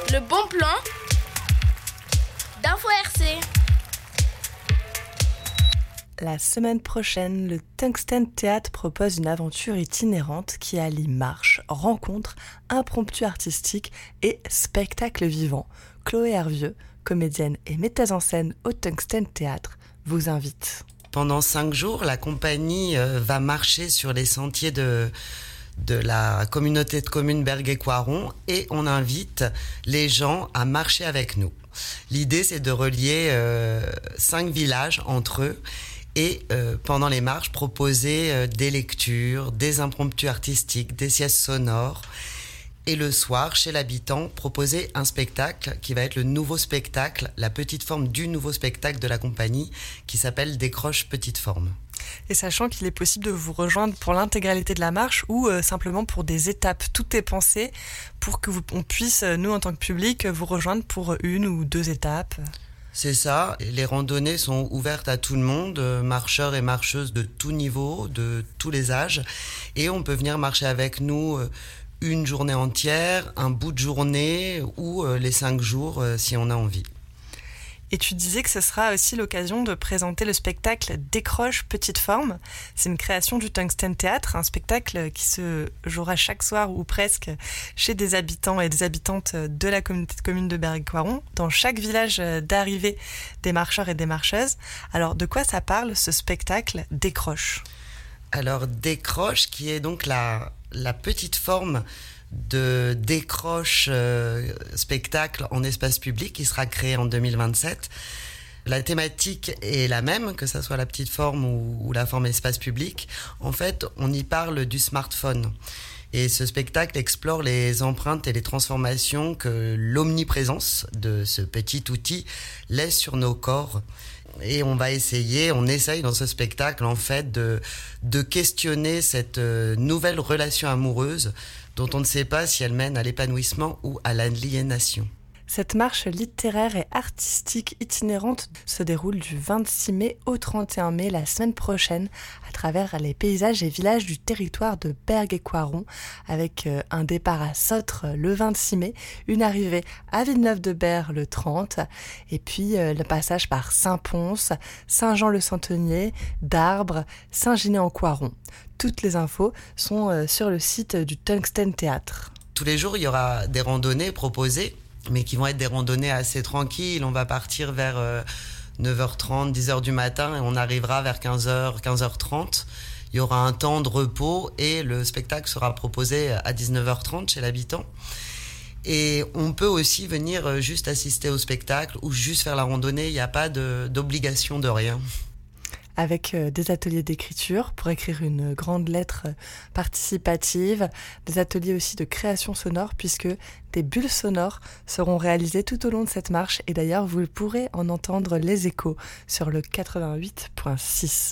Le bon plan d'Info RC. La semaine prochaine, le Tungsten Théâtre propose une aventure itinérante qui allie marche, rencontre, impromptu artistique et spectacle vivant. Chloé Hervieux, comédienne et metteuse en scène au Tungsten Théâtre, vous invite. Pendant 5 jours, la compagnie va marcher sur les sentiers de la communauté de communes Bergues-et-Coiron et on invite les gens à marcher avec nous. L'idée, c'est de relier 5 villages entre eux et pendant les marches, proposer des lectures, des impromptus artistiques, des siestes sonores. Et le soir, chez l'habitant, proposer un spectacle qui va être le nouveau spectacle, la petite forme du nouveau spectacle de la compagnie qui s'appelle Décroche Petite Forme. Et sachant qu'il est possible de vous rejoindre pour l'intégralité de la marche ou simplement pour des étapes, tout est pensé pour que on puisse, nous en tant que public, vous rejoindre pour 1 ou 2 étapes. C'est ça, les randonnées sont ouvertes à tout le monde, marcheurs et marcheuses de tout niveau, de tous les âges, et on peut venir marcher avec nous une journée entière, un bout de journée ou les 5 jours si on a envie. Et tu disais que ce sera aussi l'occasion de présenter le spectacle Décroche Petite Forme. C'est une création du Tungsten Théâtre, un spectacle qui se jouera chaque soir ou presque chez des habitants et des habitantes de la communauté de communes de Bergues-et-Coiron, dans chaque village d'arrivée des marcheurs et des marcheuses. Alors, de quoi ça parle, ce spectacle Décroche ? Alors, Décroche, qui est donc la petite forme de décroche spectacle en espace public qui sera créé en 2027. La thématique est la même, que ça soit la petite forme ou la forme espace public. En fait, on y parle du smartphone. Et ce spectacle explore les empreintes et les transformations que l'omniprésence de ce petit outil laisse sur nos corps. Et on essaye dans ce spectacle en fait de questionner cette nouvelle relation amoureuse dont on ne sait pas si elle mène à l'épanouissement ou à l'aliénation. Cette marche littéraire et artistique itinérante se déroule du 26 mai au 31 mai, la semaine prochaine, à travers les paysages et villages du territoire de Bergues-et-Coiron, avec un départ à Sotre le 26 mai, une arrivée à Villeneuve-de-Berg le 30, et puis le passage par Saint-Pons, Saint-Jean-le-Centenier, Darbres, Saint-Ginet-en-Coiron. Toutes les infos sont sur le site du Tungsten Théâtre. Tous les jours, il y aura des randonnées proposées, mais qui vont être des randonnées assez tranquilles. On va partir vers 9h30, 10h du matin et on arrivera vers 15h, 15h30. Il y aura un temps de repos et le spectacle sera proposé à 19h30 chez l'habitant. Et on peut aussi venir juste assister au spectacle ou juste faire la randonnée. Il n'y a pas d'obligation de rien. Avec des ateliers d'écriture pour écrire une grande lettre participative, des ateliers aussi de création sonore puisque des bulles sonores seront réalisées tout au long de cette marche et d'ailleurs vous pourrez en entendre les échos sur le 88.6.